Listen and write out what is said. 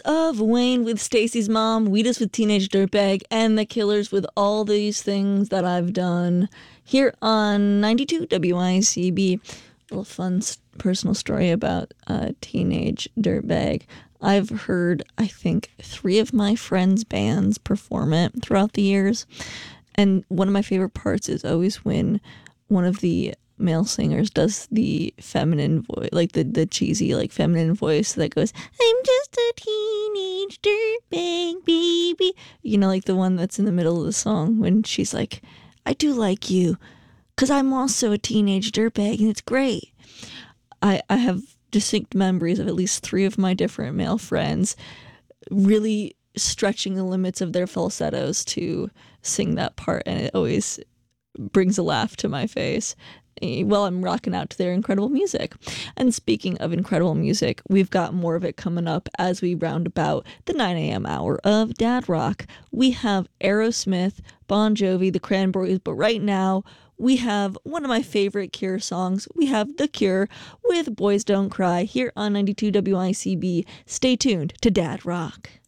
of Wayne with Stacy's Mom, Wheatus with Teenage Dirtbag, and The Killers with All These Things That I've Done here on 92 WICB. A little fun personal story about Teenage Dirtbag. I've heard, I think, 3 of my friends' bands perform it throughout the years. And one of my favorite parts is always when one of the male singers does the feminine voice, like the cheesy, like feminine voice that goes, "I'm just a teenage dirtbag baby." You know, like the one that's in the middle of the song when she's like, "I do like you, 'cause I'm also a teenage dirtbag and it's great." I have distinct memories of at least 3 of my different male friends really stretching the limits of their falsettos to sing that part, and it always brings a laugh to my face while I'm rocking out to their incredible music. And speaking of incredible music, we've got more of it coming up as we round about the 9 a.m. hour of Dad Rock. We have Aerosmith, Bon Jovi, the Cranberries, but right now we have one of my favorite Cure songs. We have The Cure with Boys Don't Cry here on 92 WICB. Stay tuned to Dad Rock.